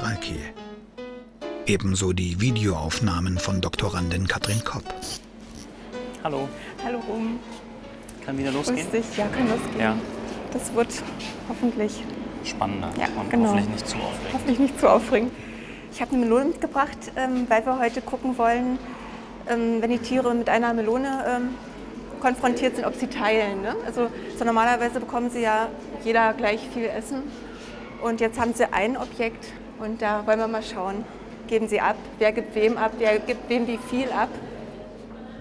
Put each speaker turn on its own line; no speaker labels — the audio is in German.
Stralki. Ebenso die Videoaufnahmen von Doktorandin Katrin Kopp.
Hallo.
Hallo Ruhm.
Kann wieder losgehen?
Grüß dich. Ja, kann losgehen.
Ja.
Das wird hoffentlich
Spannender und
genau.
hoffentlich nicht zu aufregend.
Hoffentlich nicht zu aufregend. Ich habe eine Melone mitgebracht, weil wir heute gucken wollen, wenn die Tiere mit einer Melone konfrontiert sind, ob sie teilen. Ne? Also so normalerweise bekommen sie ja jeder gleich viel Essen. Und jetzt haben sie ein Objekt und da wollen wir mal schauen. Geben sie ab, wer gibt wem ab, wer gibt wem wie viel ab.